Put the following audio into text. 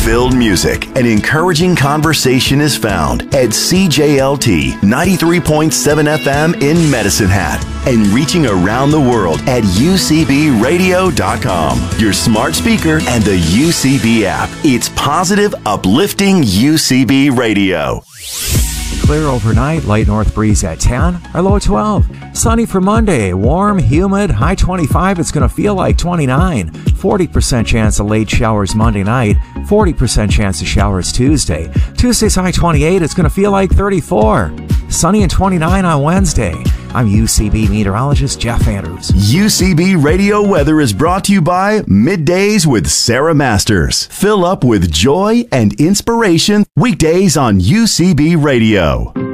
fun-filled music and encouraging conversation is found at CJLT 93.7 FM in Medicine Hat and reaching around the world at UCBradio.com, your smart speaker and the UCB app. It's positive, uplifting UCB Radio. Clear overnight, light north breeze at 10, our low 12. Sunny for Monday, warm, humid, high 25. It's going to feel like 29. 40% chance of late showers Monday night, 40% chance of showers Tuesday. Tuesday's high 28. It's going to feel like 34. Sunny and 29 on Wednesday. I'm UCB meteorologist Jeff Andrews. UCB Radio Weather is brought to you by Middays with Sarah Masters. Fill up with joy and inspiration weekdays on UCB Radio.